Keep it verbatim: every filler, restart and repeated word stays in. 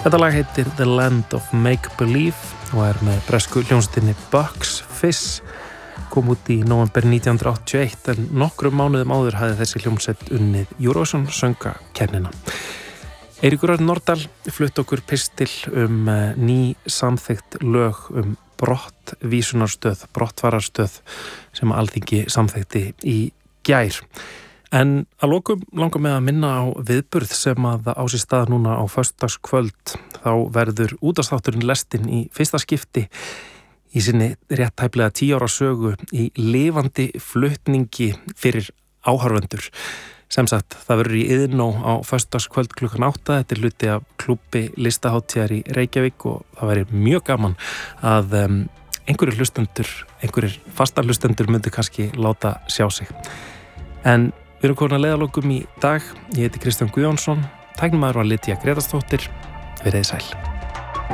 Þetta lag heitir The Land of Make Believe og er með bresku hljómsveitinni Bucks Fizz, kom út í nóvember nítján hundruð áttatíu og eitt en nokkrum mánuðum áður hafði þessi hljómsveit unnið Eurovision söngvakeppnina. Eiríkur Örn Norðdahl flutti okkur pistil um ný samþykkt lög um brottvísunarstöð, brottfararstöð sem Alþingi samþykkti í gær. En að lokum langar mig að minna á viðburð sem að á sér stað núna á föstudagskvöld. Þá verður útvarpsþátturinn Lestin í fyrsta skipti í sinni rétt tæplega tíu ára sögu í lifandi flutningi fyrir áhorfendur. Sem sagt, það verður í Iðnó á föstudagskvöld klukkan átta. Þetta er hluti af klúbbi listahátíðar í Reykjavík og það verður mjög gaman að um, einhverjir hlustendur, einhverjir fastar hlustendur myndi kannski láta sjá sig. En við erum komin að leiðalokum í dag. Ég heiti Kristján Guðjónsson, tæknimaður var Lydia Gretarsdóttir. Verið sæl.